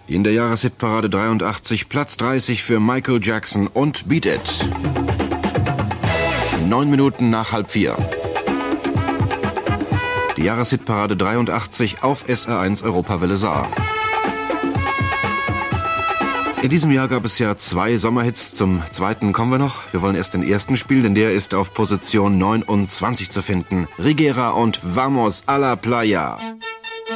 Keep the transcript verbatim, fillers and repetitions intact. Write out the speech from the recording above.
In der Jahreshitparade dreiundachtzig, Platz dreißig für Michael Jackson und Beat It. Neun Minuten nach halb vier. Die Jahreshitparade dreiundachtzig auf S R eins Europawelle Saar. In diesem Jahr gab es ja zwei Sommerhits, zum zweiten kommen wir noch. Wir wollen erst den ersten spielen, denn der ist auf Position neunundzwanzig zu finden. Rigera und Vamos a la Playa.